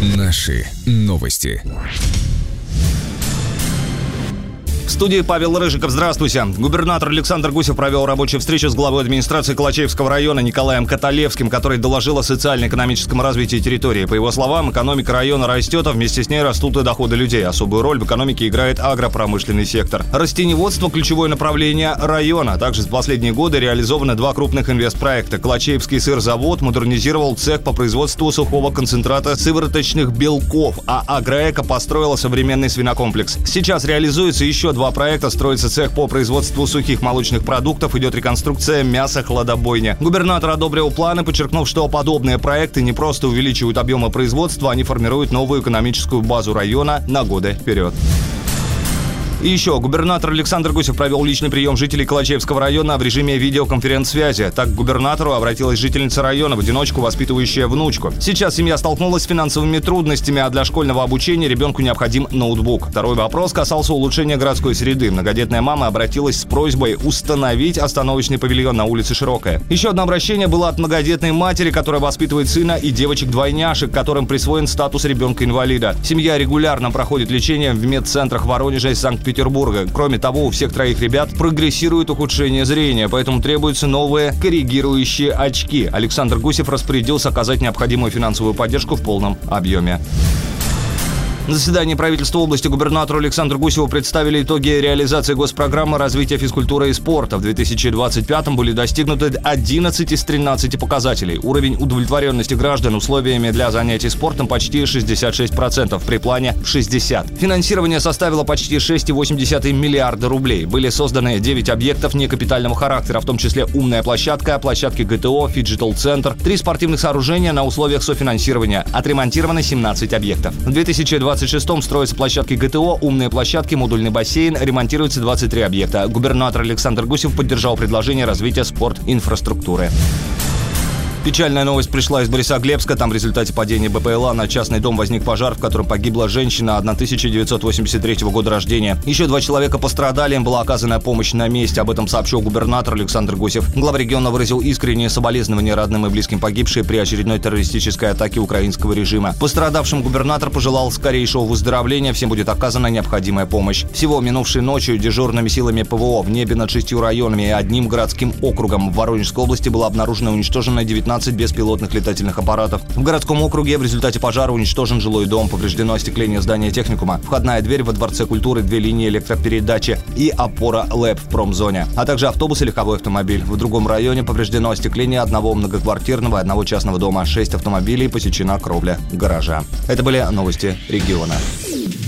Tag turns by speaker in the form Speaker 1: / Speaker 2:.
Speaker 1: Наши новости.
Speaker 2: В студии Павел Рыжиков. Здравствуйте. Губернатор Александр Гусев провел рабочую встречу с главой администрации Калачевского района Николаем Каталевским, который доложил о социально-экономическом развитии территории. По его словам, экономика района растет, а вместе с ней растут и доходы людей. Особую роль в экономике играет агропромышленный сектор. Растениеводство – ключевое направление района. Также за последние годы реализованы два крупных инвестпроекта. Калачевский сырзавод модернизировал цех по производству сухого концентрата сывороточных белков, а Агроэко построила современный свинокомплекс. Сейчас реализуется еще два проекта. Строится цех по производству сухих молочных продуктов, идет реконструкция мясохладобойни. Губернатор одобрил планы, подчеркнув, что подобные проекты не просто увеличивают объемы производства, они формируют новую экономическую базу района на годы вперед. И еще, губернатор Александр Гусев провел личный прием жителей Калачевского района в режиме видеоконференц-связи. Так к губернатору обратилась жительница района, в одиночку воспитывающая внучку. Сейчас семья столкнулась с финансовыми трудностями, а для школьного обучения ребенку необходим ноутбук. Второй вопрос касался улучшения городской среды. Многодетная мама обратилась с просьбой установить остановочный павильон на улице Широкая. Еще одно обращение было от многодетной матери, которая воспитывает сына и девочек-двойняшек, которым присвоен статус ребенка-инвалида. Семья регулярно проходит лечение в медцентрах Воронежа и Санкт-Петербурга. Кроме того, у всех троих ребят прогрессирует ухудшение зрения, поэтому требуются новые коррегирующие очки. Александр Гусев распорядился оказать необходимую финансовую поддержку в полном объеме. На заседании правительства области губернатору Александру Гусеву представили итоги реализации госпрограммы развития физкультуры и спорта. В 2025-м были достигнуты 11 из 13 показателей. Уровень удовлетворенности граждан условиями для занятий спортом почти 66%, при плане 60%. Финансирование составило почти 6,8 миллиарда рублей. Были созданы 9 объектов некапитального характера, в том числе умная площадка, площадки ГТО, фиджитал-центр, 3 спортивных сооружения на условиях софинансирования. Отремонтировано 17 объектов. В 2026-м строятся площадки ГТО, умные площадки, модульный бассейн, ремонтируются 23 объекта. Губернатор Александр Гусев поддержал предложение развития спорт-инфраструктуры. Печальная новость пришла из Борисоглебска. Там в результате падения БПЛА на частный дом возник пожар, в котором погибла женщина 1983 года рождения. Еще 2 человека пострадали, им была оказана помощь на месте. Об этом сообщил губернатор Александр Гусев. Глава региона выразил искреннее соболезнования родным и близким погибшей при очередной террористической атаке украинского режима. Пострадавшим губернатор пожелал скорейшего выздоровления, всем будет оказана необходимая помощь. Всего минувшей ночью дежурными силами ПВО в небе над 6 районами и 1 городским округом в Воронежской области было обнаружено и уничтожено 19 беспилотных летательных аппаратов. В городском округе в результате пожара уничтожен жилой дом, повреждено остекление здания техникума, входная дверь во Дворце культуры, 2 линии электропередачи и опора ЛЭП в промзоне, а также автобус и легковой автомобиль. В другом районе повреждено остекление 1 многоквартирного и 1 частного дома, 6 автомобилей, посечена кровля гаража. Это были новости региона.